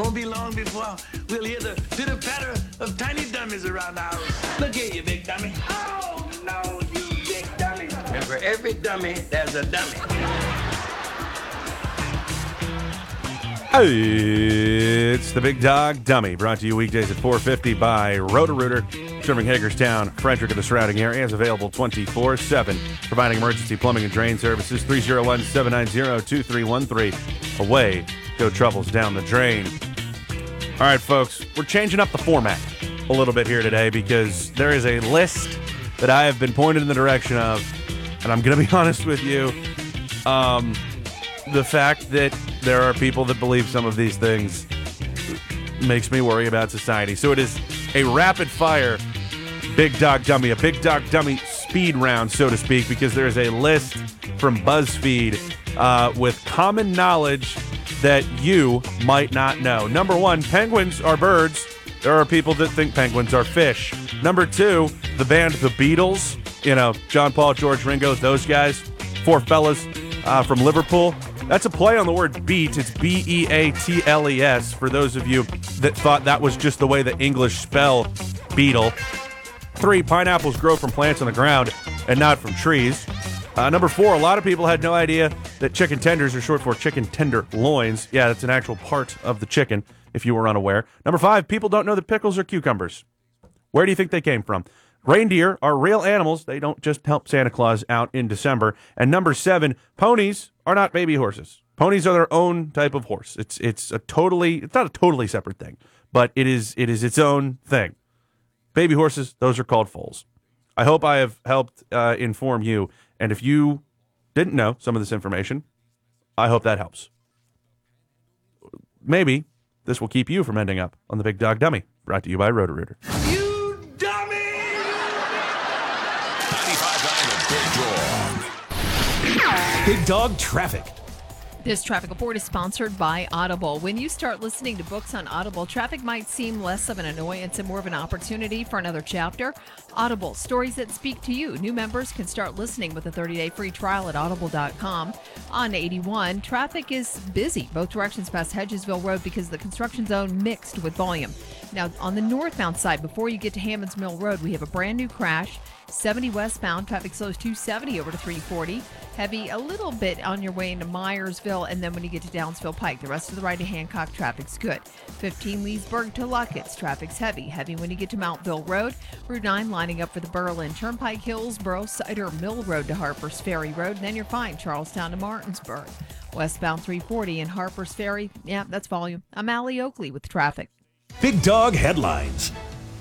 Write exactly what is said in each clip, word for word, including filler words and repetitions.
Won't be long before we'll hear the pitter-patter of tiny dummies around the house. Look here, you big dummy. Oh, no, you big dummy. And for every dummy, there's a dummy. It's the Big Dog Dummy, brought to you weekdays at four fifty by Roto-Rooter, serving Hagerstown, Frederick, and the surrounding area. Is available twenty-four seven, providing emergency plumbing and drain services. Three oh one, seven nine zero, two three one three. Away go troubles down the drain. All right, folks, we're changing up the format a little bit here today because there is a list that I have been pointed in the direction of, and I'm going to be honest with you. Um, the fact that there are people that believe some of these things makes me worry about society. So it is a rapid-fire Big Dog Dummy, a Big Dog Dummy speed round, so to speak, because there is a list from BuzzFeed uh, with common knowledge that you might not know. Number one, penguins are birds. There are people that think penguins are fish. Number two, the band The Beatles, you know, John Paul, George Ringo, those guys, four fellas uh, from Liverpool. That's a play on the word beat. It's B E A T L E S, for those of you that thought that was just the way the English spell beetle. Three, pineapples grow from plants on the ground and not from trees. Uh, number four, a lot of people had no idea that chicken tenders are short for chicken tender loins. Yeah, that's an actual part of the chicken, if you were unaware. Number five, people don't know that pickles are cucumbers. Where do you think they came from? Reindeer are real animals. They don't just help Santa Claus out in December. And number seven, ponies are not baby horses. Ponies are their own type of horse. It's it's a totally it's not a totally separate thing, but it is it is its own thing. Baby horses, those are called foals. I hope I have helped uh, inform you. And if you didn't know some of this information, I hope that helps. Maybe this will keep you from ending up on the Big Dog Dummy, brought to you by Roto-Rooter. You dummy! Big Dog Traffic. This traffic report is sponsored by Audible. When you start listening to books on Audible, traffic might seem less of an annoyance and more of an opportunity for another chapter. Audible, stories that speak to you. New members can start listening with a thirty-day free trial at audible dot com. On eighty-one, traffic is busy both directions past Hedgesville Road because the construction zone mixed with volume. Now, on the northbound side, before you get to Hammonds Mill Road, we have a brand new crash. seventy westbound, traffic slows two seventy over to three forty. Heavy a little bit on your way into Myersville, and then when you get to Downsville Pike, the rest of the ride to Hancock, traffic's good. fifteen Leesburg to Luckett's, traffic's heavy. Heavy when you get to Mountville Road. Route nine lining up for the Berlin Turnpike, Hillsboro, Cider Mill Road to Harper's Ferry Road, and then you're fine, Charlestown to Martinsburg. Westbound three forty and Harper's Ferry, yeah, that's volume. I'm Allie Oakley with traffic. Big Dog Headlines.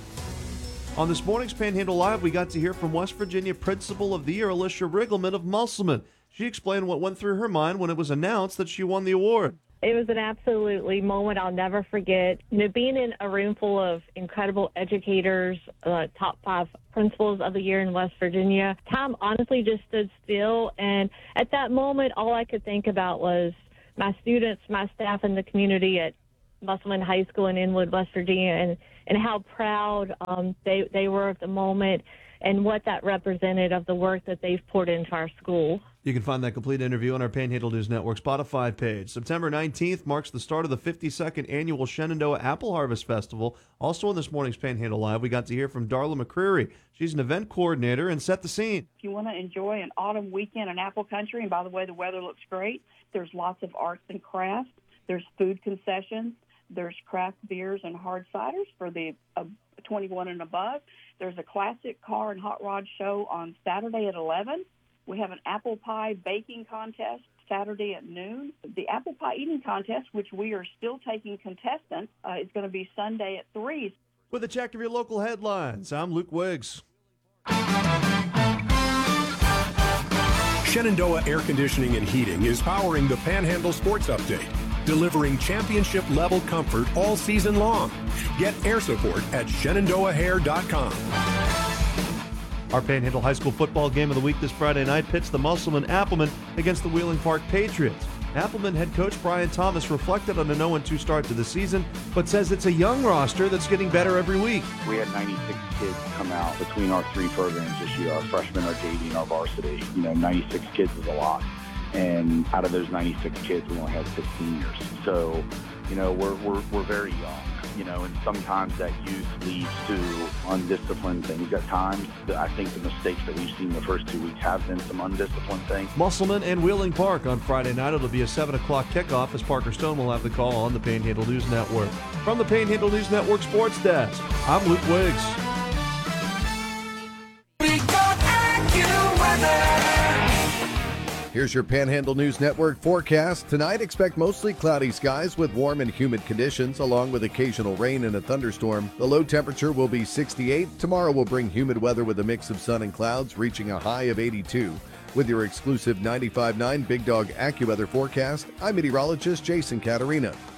On this morning's Panhandle Live, we got to hear from West Virginia Principal of the Year, Alicia Riggleman of Musselman. She explained what went through her mind when it was announced that she won the award. It was an absolutely moment I'll never forget. You know, being in a room full of incredible educators, uh, top five principals of the year in West Virginia, time honestly just stood still. And at that moment, all I could think about was my students, my staff, and the community at Musselman High School in Inwood, West Virginia, and, and how proud um, they, they were of the moment and what that represented of the work that they've poured into our school. You can find that complete interview on our Panhandle News Network Spotify page. September nineteenth marks the start of the fifty-second annual Shenandoah Apple Harvest Festival. Also on this morning's Panhandle Live, we got to hear from Darla McCreary. She's an event coordinator and set the scene. If you want to enjoy an autumn weekend in Apple Country, and by the way, the weather looks great, there's lots of arts and crafts, there's food concessions, there's craft beers and hard ciders for the uh, twenty-one and above. There's a classic car and hot rod show on Saturday at eleven. We have an apple pie baking contest Saturday at noon. The apple pie eating contest, which we are still taking contestants, uh, is going to be Sunday at three. With a check of your local headlines, I'm Luke Wiggs. Shenandoah Air Conditioning and Heating is powering the Panhandle Sports Update, delivering championship-level comfort all season long. Get air support at shenandoah hair dot com. Our Panhandle High School football game of the week this Friday night pits the Musselman Applemen against the Wheeling Park Patriots. Appleman head coach Brian Thomas reflected on an oh and two start to the season, but says it's a young roster that's getting better every week. We had ninety-six kids come out between our three programs this year, our freshmen, our J V, and our varsity. You know, ninety-six kids is a lot. and out of those ninety-six kids, we only had six seniors. So, you know, we're we're we're very young. You know, and sometimes that youth leads to undisciplined things at times. I think the mistakes that we've seen the first two weeks have been some undisciplined things. Musselman and Wheeling Park on Friday night. It'll be a seven o'clock kickoff as Parker Stone will have the call on the Panhandle News Network. From the Panhandle News Network Sports Desk, I'm Luke Wiggs. Here's your Panhandle News Network forecast. Tonight, expect mostly cloudy skies with warm and humid conditions, along with occasional rain and a thunderstorm. The low temperature will be sixty-eight. Tomorrow will bring humid weather with a mix of sun and clouds, reaching a high of eighty-two. With your exclusive ninety-five point nine Big Dog AccuWeather forecast, I'm meteorologist Jason Caterina.